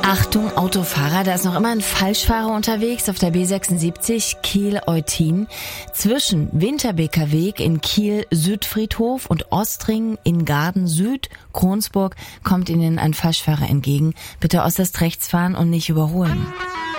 Achtung, Autofahrer, da ist noch immer ein Falschfahrer unterwegs auf der B76 Kiel-Eutin. Zwischen Winterbeker Weg in Kiel-Südfriedhof und Ostring in Garden-Süd, Kronsburg, kommt Ihnen ein Falschfahrer entgegen. Bitte äußerst rechts fahren und nicht überholen.